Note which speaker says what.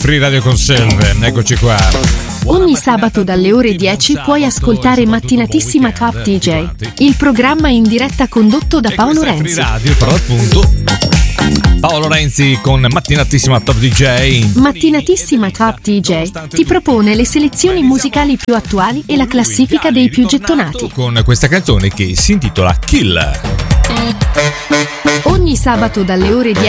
Speaker 1: Free Radio Conserve, eccoci qua.
Speaker 2: Ogni sabato dalle ore 10 puoi ascoltare Mattinatissima Top DJ, il programma in diretta condotto da Paolo Renzi.
Speaker 1: Free Radio, però appunto Paolo Renzi con Mattinatissima Top DJ.
Speaker 2: Mattinatissima Top DJ ti propone le selezioni musicali più attuali e la classifica dei più gettonati.
Speaker 1: Con questa canzone che si intitola Kill.
Speaker 2: Ogni sabato dalle ore 10